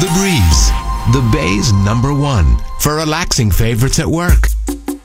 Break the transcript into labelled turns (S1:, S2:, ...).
S1: The Breeze, the Bay's #1 for relaxing favorites at work.